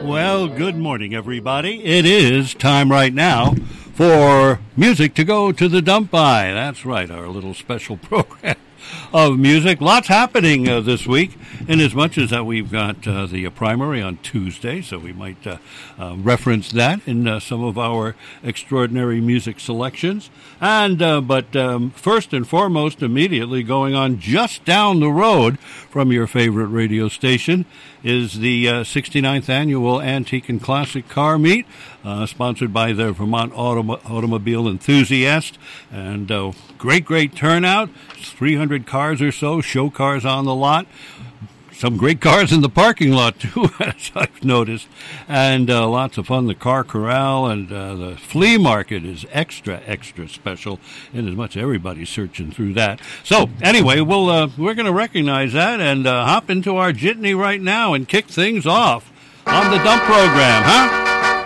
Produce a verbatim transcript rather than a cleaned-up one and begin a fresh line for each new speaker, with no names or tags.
Well, good morning, everybody. It is time right now for music to go to the dump by. That's right, our little special program of music. Lots happening uh, this week, in as much as that we've got uh, the uh, primary on Tuesday, so we might uh, uh, reference that in uh, some of our extraordinary music selections. And uh, but um, first and foremost, immediately going on just down the road from your favorite radio station is the uh, sixty-ninth Annual Antique and Classic Car Meet, uh, sponsored by the Vermont Autom- Automobile Enthusiast. And uh, great, great turnout, three hundred cars or so, show cars on the lot. Some great cars in the parking lot, too, as I've noticed. And uh, lots of fun. The car corral and uh, the flea market is extra, extra special, in as much everybody's searching through that. So, anyway, we'll, uh, we're going to recognize that and uh, hop into our jitney right now and kick things off on the dump program, huh?